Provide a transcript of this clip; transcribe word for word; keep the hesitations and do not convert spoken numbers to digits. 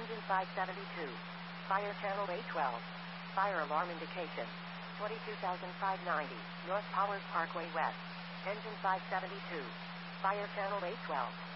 Engine five seventy-two. Fire channel A twelve. Fire alarm indication. twenty-two thousand five hundred ninety. North Powers Parkway West. Engine five seventy-two. Fire channel A twelve.